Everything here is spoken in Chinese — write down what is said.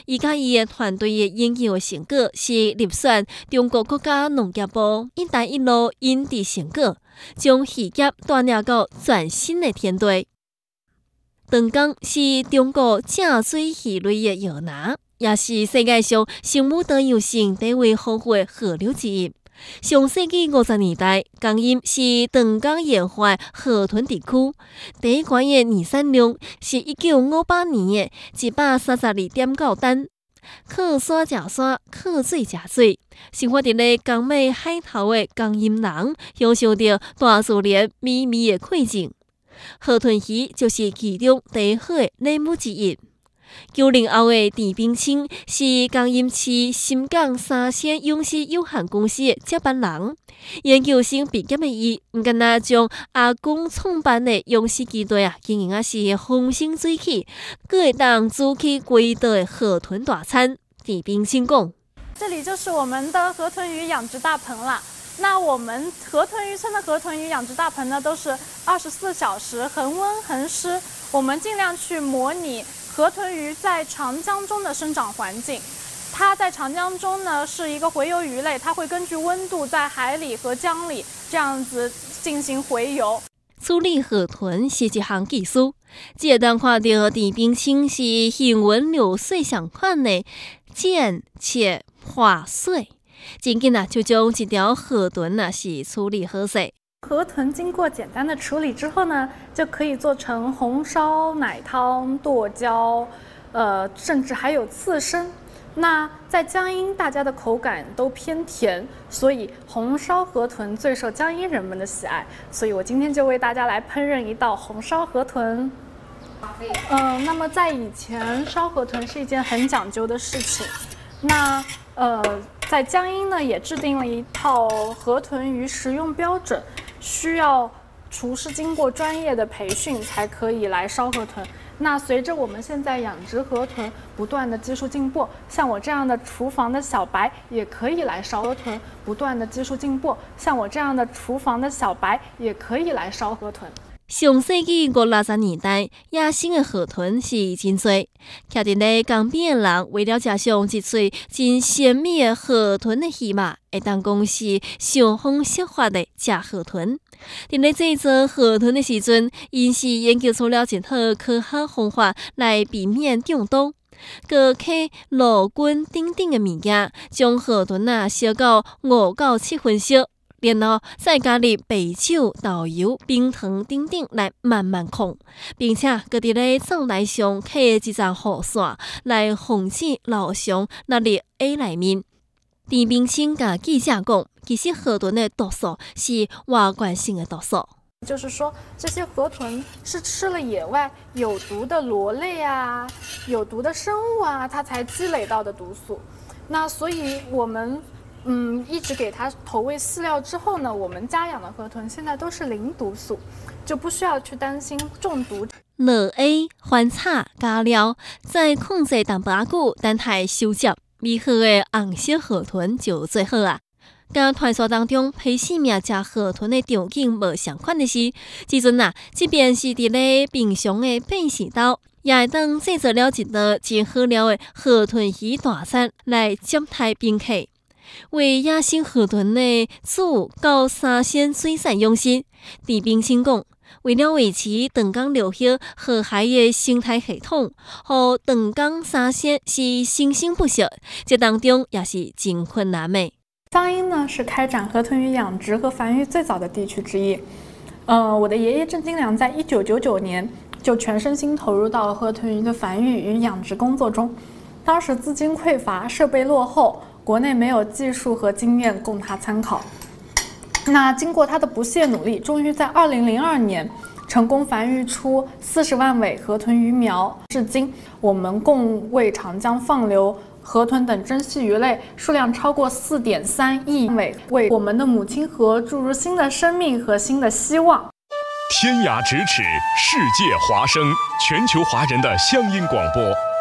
伊甲伊的团队的研究成果是入选中国国家农业部"一带一路"引地成果，将渔业带领到全新的天地。长江是中国正水鱼类的摇篮，也是世界上生物多样性地位丰富的河流之一。上世纪50年代，江阴是长江沿海河豚地区，第一关的年产量是1958年的132.9吨。靠山食山，靠水食水，生活伫咧江尾海头的江阴人，享受着大自然美味的馈赠。河豚鱼就是其中第一好的礼物之一。90后的陈炳清是江阴市新港三鲜养殖有限公司的接班人。研究生毕业的伊，毋敢若将阿公创办的养殖基地经营是风生水起，佫会当煮起规道的河豚大餐。陈炳清讲：“ 这里就是我们的河豚鱼养殖大棚啦。那我们河豚渔村的河豚鱼养殖大棚呢，都是24小时恒温恒湿，我们尽量去模拟河豚鱼在长江中的生长环境。它在长江中呢是一个洄游鱼类，它会根据温度在海里和江里这样子进行洄游。 处理河豚是一项技术，只会当看到陈炳清是行文流水相款的剪切划碎。真紧就将一条河豚是处理好势。 河豚经过简单的处理之后呢，就可以做成红烧、奶汤、剁椒，甚至还有刺身。那在江阴，大家的口感都偏甜，所以红烧河豚最受江阴人们的喜爱。所以我今天就为大家来烹饪一道红烧河豚。那么在以前，烧河豚是一件很讲究的事情。那在江阴呢，也制定了一套河豚鱼食用标准，需要厨师经过专业的培训才可以来烧河豚。那随着我们现在养殖河豚不断的技术进步，像我这样的厨房的小白也可以来烧河豚，不断的技术进步，像我这样的厨房的小白也可以来烧河豚。 上世纪50-60年代，野生的河豚是真多，徛伫咧江边的人为了食上一喙真鲜美的河豚的鱼肉，会当讲是想方设法的食河豚。伫咧制作河豚的时阵，因是研究出了一套科学方法来避免中毒。搁起炉滚等等的物件，将河豚烧到5到7分熟。然后再加入白酒、豆油、冰糖等等来慢慢控，并且搁伫咧灶台上开一层雨伞，来防止老熊落入鸭内面。陈炳清甲记者讲，其实河豚的毒素是外观性的毒素， 就是说这些河豚是吃了野外有毒的螺类啊、有毒的生物啊，它才积累到的毒素。那所以我们一直给它投喂饲料之后呢，我们家养的河豚现在都是零毒素，就不需要去担心中毒。 落A、翻炒、加料，再控制淡薄久，等待收集美好的红色河豚就最好啊！甲传说当中陪性命食河豚的场景无相款的是，即阵即便是伫咧平常的便士刀，也会当制作了一道真好料的河豚鱼大餐来接待宾客。为野生河豚的煮到三鲜水产用心，陈炳清讲，为了维持长江流域河海的生态系统，和长江三鲜是生生不息，这当中也是真困难的。 江阴呢是开展河豚鱼养殖和繁育最早的地区之一。我的爷爷郑金良在1999年就全身心投入到河豚鱼的繁育与养殖工作中，当时资金匮乏，设备落后。国内没有技术和经验供他参考。那经过他的不懈努力，终于在2002年成功繁育出40万尾河豚鱼苗。至今，我们共为长江放流河豚等珍稀鱼类数量超过4.3亿尾，为我们的母亲河注入新的生命和新的希望。 天涯咫尺，世界华声，全球华人的乡音广播。